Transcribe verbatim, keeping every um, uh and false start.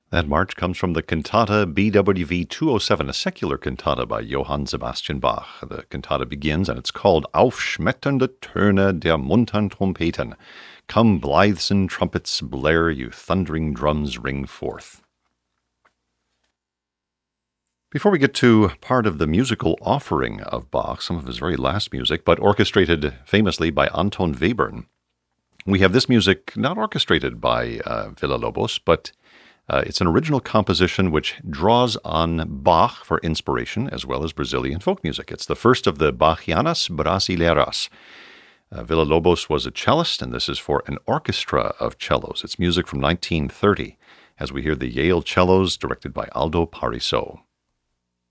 That march comes from the cantata B W V two oh seven, a secular cantata by Johann Sebastian Bach. The cantata begins, and it's called Aufschmetternde Töne der muntern Trompeten. Come blithesome trumpets blare, you thundering drums ring forth. Before we get to part of the musical offering of Bach, some of his very last music, but orchestrated famously by Anton Webern, we have this music not orchestrated by uh, Villa-Lobos, but uh, it's an original composition which draws on Bach for inspiration, as well as Brazilian folk music. It's the first of the Bachianas Brasileiras. Uh, Villa-Lobos was a cellist, and this is for an orchestra of cellos. It's music from nineteen thirty, as we hear the Yale cellos directed by Aldo Parisot.